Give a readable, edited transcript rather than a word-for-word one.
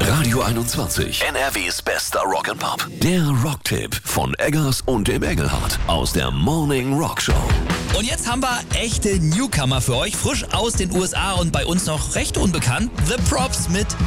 Radio 21, NRWs bester Rock'n'Pop. Der Rocktipp von Eggers und dem Engelhardt aus der Morning Rock Show. Und jetzt haben wir echte Newcomer für euch, frisch aus den USA und bei uns noch recht unbekannt. The Props mit